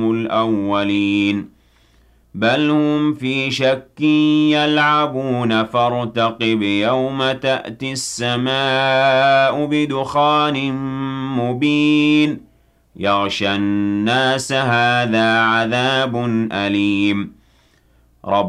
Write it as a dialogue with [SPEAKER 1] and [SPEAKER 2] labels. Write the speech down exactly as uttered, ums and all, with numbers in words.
[SPEAKER 1] الأولين بل هم في شك يلعبون فارتقب يوم تأتي السماء بدخان مبين يغشى الناس هذا عذاب أليم رب